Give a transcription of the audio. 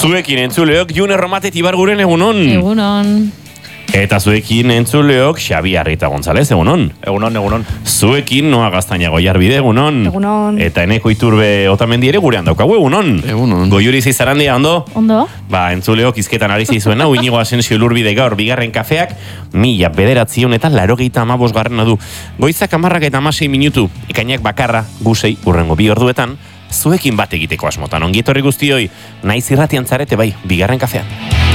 Zuekin entzuleok, June Romatet Ibarguren egunon. Egunon. Eta zuekin entzuleok, Xabi Arrieta González egunon. Egunon. Zuekin Noa Gaztainago Jarbide egunon. Egunon. Eta Eneko Iturbe Otamendi ere gurean daukagu egunon. Egunon. Goiuri Zizarandia, ondo? Ondo. Entzuleok izketan ari zizuena, Iñigo Asensio Lurbide gaur bigarren kafeak, 1985 du. Goizak 10:06, ekainak bakarra, gusei, urrengo 2 orduetan, zuekin bat egiteko asmotan. Ongietorri guztioi, naiz irratian zarete bai, bigarren kafean.